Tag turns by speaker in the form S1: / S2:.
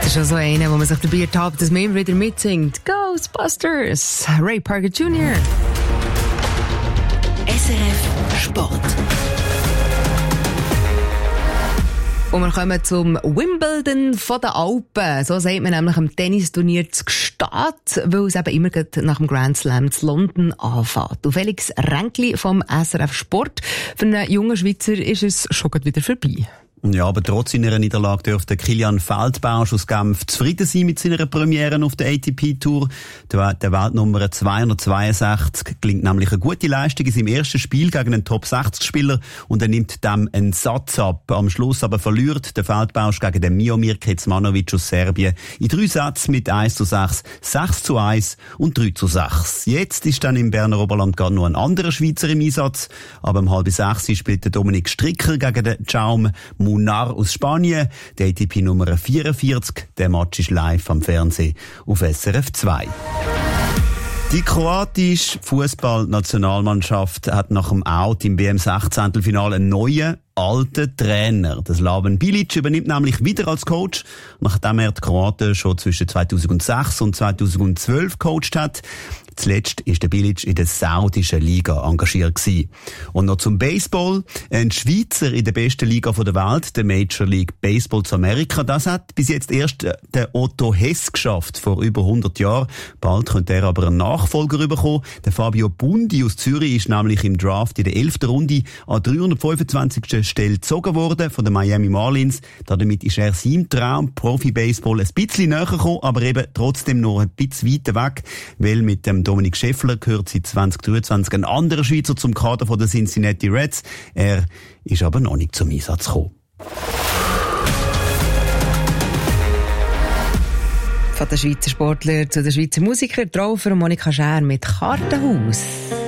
S1: Das ist schon so einer, wo man sich dabei ertappt, dass man immer wieder mitsingt. Ghostbusters, Ray Parker Jr.
S2: SRF Sport.
S1: Und wir kommen zum Wimbledon von den Alpen. So sagt man nämlich am Tennisturnier zu Gstaad, weil es eben immer nach dem Grand Slam zu London anfängt. Und Felix Ränkli vom SRF Sport. Für einen jungen Schweizer ist es schon wieder vorbei.
S3: Ja, aber trotz seiner Niederlage dürfte Kilian Feldbausch aus Genf zufrieden sein mit seiner Premiere auf der ATP-Tour. Der Weltnummer 262 gelingt nämlich eine gute Leistung in seinem ersten Spiel gegen einen Top-60-Spieler und er nimmt dem einen Satz ab. Am Schluss aber verliert der Feldbausch gegen den Miomir Kecmanovic aus Serbien in 3 Sätzen mit 1:6, 6:1 und 3:6. Jetzt ist dann im Berner Oberland gar noch ein anderer Schweizer im Einsatz. Aber um 5:30 spielt der Dominik Stricker gegen den Jaume Munar aus Spanien, der ATP Nummer 44. Der Match ist live am Fernsehen auf SRF 2. Die kroatische Fußballnationalmannschaft hat nach dem Out im WM-16-Finale einen neuen, alten Trainer. Das Slaven Bilic übernimmt nämlich wieder als Coach, nachdem er die Kroaten schon zwischen 2006 und 2012 gecoacht hat. Zuletzt ist der Bilic in der saudischen Liga engagiert gewesen. Und noch zum Baseball. Ein Schweizer in der besten Liga der Welt, der Major League Baseball zu Amerika, das hat bis jetzt erst der Otto Hess geschafft, vor über 100 Jahren. Bald könnte er aber einen Nachfolger bekommen. Der Fabio Bundi aus Zürich ist nämlich im Draft in der 11. Runde an 325. Stelle gezogen worden von den Miami Marlins. Damit ist er seinem Traum Profi-Baseball ein bisschen näher gekommen, aber eben trotzdem noch ein bisschen weiter weg, weil mit dem Dominik Scheffler gehört seit 2023 ein anderer Schweizer zum Kader von den Cincinnati Reds. Er ist aber noch nicht zum Einsatz gekommen.
S1: Von den Schweizer Sportler zu den Schweizer Musikern, Traufer und Monika Schär mit Kartenhaus.